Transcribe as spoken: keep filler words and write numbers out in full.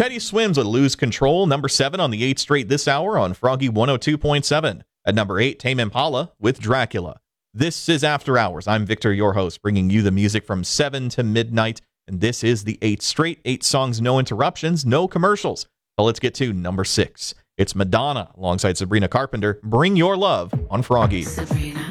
Teddy Swims with Lose Control, number seven on the eighth straight this hour on Froggy one oh two point seven. At number eight, Tame Impala with Dracula. This is After Hours. I'm Victor, your host, bringing you the music from seven to midnight, and this is the eighth straight, eight songs, no interruptions, no commercials. So let's get to number six. It's Madonna alongside Sabrina Carpenter, Bring Your Love on Froggy. Sabrina.